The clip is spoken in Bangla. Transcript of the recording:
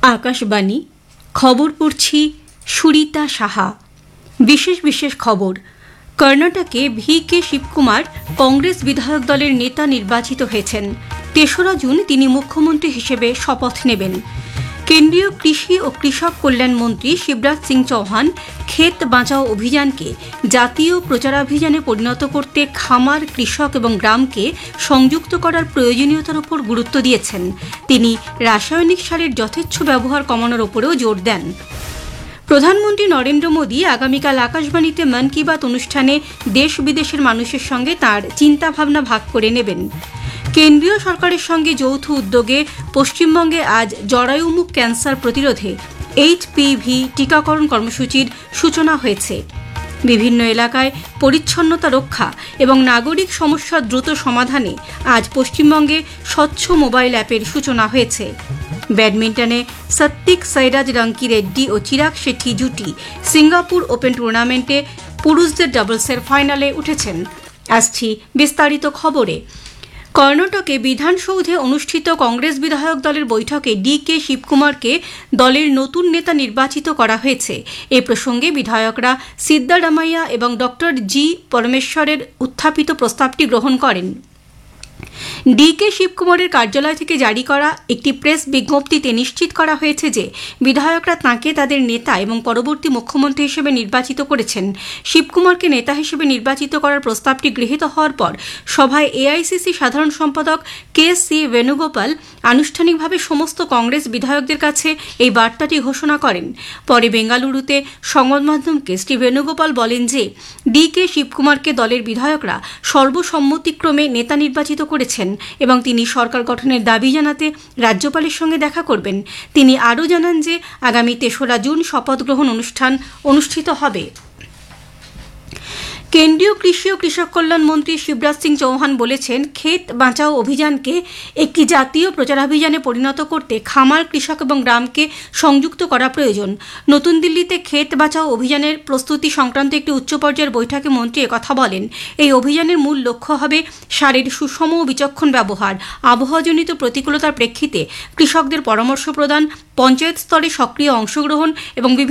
আকাশবাণী খবর পড়ছি সুরিতা সাহা। বিশেষ খবর। কর্ণাটকে ভি.কে. শিবকুমার কংগ্রেস বিধায়ক দলের নেতা নির্বাচিত হয়েছেন। ৩রা জুন তিনি মুখ্যমন্ত্রী হিসেবে শপথ নেবেন। কেন্দ্রীয় কৃষি ও কৃষক কল্যাণ মন্ত্রী শিবরাজ সিং চৌহান ক্ষেত বাঁচাও অভিযানকে জাতীয় প্রচারাভিযানে পরিণত করতে খামার, কৃষক এবং গ্রামকে সংযুক্ত করার প্রয়োজনীয়তার উপর গুরুত্ব দিয়েছেন। তিনি রাসায়নিক সারের যথেচ্ছ ব্যবহার কমানোর উপরেও জোর দেন। প্রধানমন্ত্রী নরেন্দ্র মোদী আগামীকাল আকাশবাণীতে মন কি বাত অনুষ্ঠানে দেশ বিদেশের মানুষের সঙ্গে তাঁর চিন্তাভাবনা ভাগ করে নেবেন। কেন্দ্রীয় সরকারের সঙ্গে যৌথ উদ্যোগে পশ্চিমবঙ্গে আজ জরায়ুমুখ ক্যান্সার প্রতিরোধে HPV টিকাকরণ কর্মসূচির সূচনা হয়েছে। বিভিন্ন এলাকায় পরিচ্ছন্নতা রক্ষা এবং নাগরিক সমস্যার দ্রুত সমাধানে আজ পশ্চিমবঙ্গে স্বচ্ছ মোবাইল অ্যাপের সূচনা হয়েছে। ব্যাডমিন্টনে সাত্বিক সাইরাজ রাঙ্কি রেড্ডি ও চিরাগ শেঠি জুটি সিঙ্গাপুর ওপেন টুর্নামেন্টে পুরুষদের ডাবলসের ফাইনালে উঠেছেন। আসছি বিস্তারিত খবরে। কর্ণাটকে বিধানসৌধে অনুষ্ঠিত কংগ্রেস বিধায়ক দলের বৈঠকে ডি.কে. শিবকুমারকে দলের নতুন নেতা নির্বাচিত করা হয়েছে। এ প্রসঙ্গে বিধায়করা সিদ্দারামাইয়া এবং ডক্টর জি পরমেশ্বরের উত্থাপিত প্রস্তাবটি গ্রহণ করেন। ডি.কে. শিবকুমারের কার্যালয় থেকে জারি করা একটি প্রেস বিজ্ঞপ্তিতে নিশ্চিত করা হয়েছে যে বিধায়করা তাঁকে তাদের নেতা এবং পরবর্তী মুখ্যমন্ত্রী হিসেবে নির্বাচিত করেছেন। শিবকুমারকে নেতা হিসেবে নির্বাচিত করার প্রস্তাবটি গৃহীত হওয়ার পর সভায় এআইসিসি সাধারণ সম্পাদক কে.সি. বেণুগোপাল আনুষ্ঠানিকভাবে সমস্ত কংগ্রেস বিধায়কদের কাছে এই বার্তাটি ঘোষণা করেন। পরে বেঙ্গালুরুতে সংবাদ মাধ্যমকে শ্রী বেণুগোপাল বলেন যে ডি.কে. শিবকুমারকে দলের বিধায়করা সর্বসম্মতিক্রমে নেতা নির্বাচিত করেছেন এবং তিনি সরকার গঠনের দাবি জানাতে রাজ্যপালের সঙ্গে দেখা করবেন। তিনি আরও জানান যে আগামী ৩রা জুন শপথ গ্রহণ অনুষ্ঠান অনুষ্ঠিত হবে। কেন্দ্রীয় কৃষি ও কৃষক কল্যাণ মন্ত্রী শিবরাজ সিং চৌহান বলেছেন, ক্ষেত বাঁচাও অভিযানকে একটি জাতীয় প্রচারাভিযানে পরিণত করতে খামার, কৃষক এবং গ্রামকে সংযুক্ত করা প্রয়োজন। নতুন দিল্লিতে ক্ষেত বাঁচাও অভিযানের প্রস্তুতি সংক্রান্ত একটি উচ্চ পর্যায়ের বৈঠকে মন্ত্রী একথা বলেন। এই অভিযানের মূল লক্ষ্য হবে সারের সুষম ও বিচক্ষণ ব্যবহার, আবহাওয়াজনিত প্রতিকূলতার প্রেক্ষিতে কৃষকদের পরামর্শ প্রদান, পঞ্চায়েত স্তরে সক্রিয় অংশগ্রহণ এবং